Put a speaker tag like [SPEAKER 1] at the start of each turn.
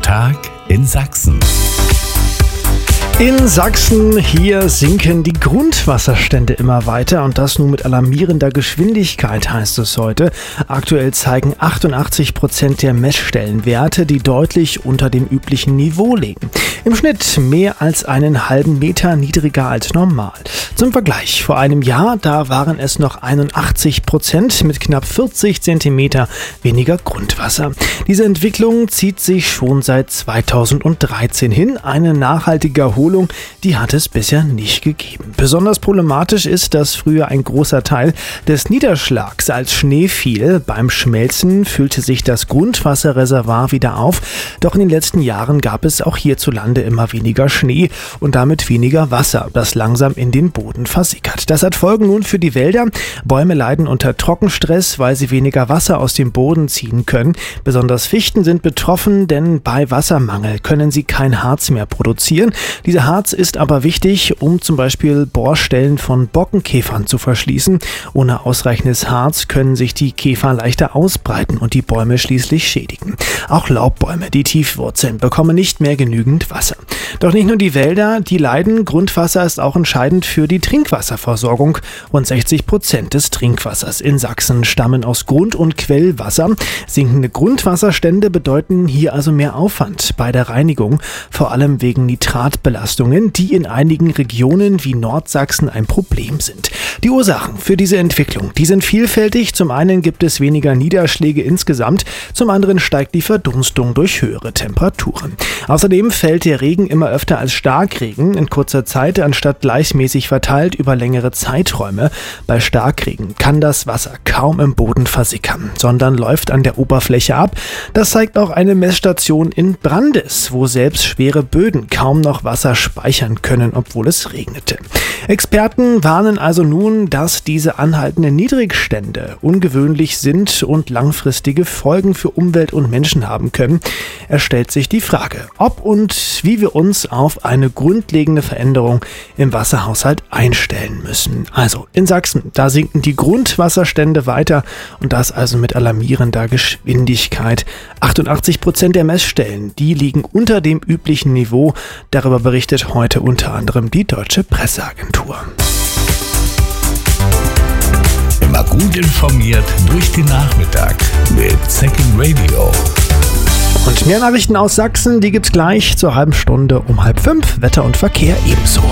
[SPEAKER 1] Tag in Sachsen.
[SPEAKER 2] In Sachsen hier sinken die Grundwasserstände immer weiter und das nun mit alarmierender Geschwindigkeit, heißt es heute. Aktuell zeigen 88% der Messstellenwerte, die deutlich unter dem üblichen Niveau liegen. Im Schnitt mehr als einen halben Meter niedriger als normal. Zum Vergleich, vor einem Jahr, da waren es noch 81% mit knapp 40 Zentimeter weniger Grundwasser. Diese Entwicklung zieht sich schon seit 2013 hin. Eine nachhaltige Erholung, die hat es bisher nicht gegeben. Besonders problematisch ist, dass früher ein großer Teil des Niederschlags als Schnee fiel. Beim Schmelzen füllte sich das Grundwasserreservoir wieder auf. Doch in den letzten Jahren gab es auch hierzulande immer weniger Schnee und damit weniger Wasser, das langsam in den Boden versickert. Das hat Folgen nun für die Wälder. Bäume leiden unter Trockenstress, weil sie weniger Wasser aus dem Boden ziehen können. Besonders Fichten sind betroffen, denn bei Wassermangel können sie kein Harz mehr produzieren. Dieser Harz ist aber wichtig, um zum Beispiel Bohrstellen von Borkenkäfern zu verschließen. Ohne ausreichendes Harz können sich die Käfer leichter ausbreiten und die Bäume schließlich schädigen. Auch Laubbäume, die tief wurzeln, bekommen nicht mehr genügend Wasser. Doch nicht nur die Wälder, die leiden. Grundwasser ist auch entscheidend für die Trinkwasserversorgung. Rund 60% des Trinkwassers in Sachsen stammen aus Grund- und Quellwasser. Sinkende Grundwasserstände bedeuten hier also mehr Aufwand bei der Reinigung, vor allem wegen Nitratbelastungen, die in einigen Regionen wie Nordsachsen ein Problem sind. Die Ursachen für diese Entwicklung, die sind vielfältig. Zum einen gibt es weniger Niederschläge insgesamt, zum anderen steigt die Verdunstung durch höhere Temperaturen. Außerdem fällt der Regen immer öfter als Starkregen in kurzer Zeit, anstatt gleichmäßig verteilt über längere Zeiträume. Bei Starkregen kann das Wasser kaum im Boden versickern, sondern läuft an der Oberfläche ab. Das zeigt auch eine Messstation in Brandes, wo selbst schwere Böden kaum noch Wasser speichern können, obwohl es regnete. Experten warnen also nun, dass diese anhaltenden Niedrigstände ungewöhnlich sind und langfristige Folgen für Umwelt und Menschen haben können. Es stellt sich die Frage, ob und wie wir uns auf eine grundlegende Veränderung im Wasserhaushalt einstellen müssen. Also in Sachsen, da sinken die Grundwasserstände weiter und das also mit alarmierender Geschwindigkeit. 88% der Messstellen, die liegen unter dem üblichen Niveau. Darüber berichtet heute unter anderem die Deutsche Presseagentur.
[SPEAKER 1] Immer gut informiert durch den Nachmittag mit Second Radio.
[SPEAKER 2] Und mehr Nachrichten aus Sachsen, die gibt's gleich zur halben Stunde um 4:30. Wetter und Verkehr ebenso.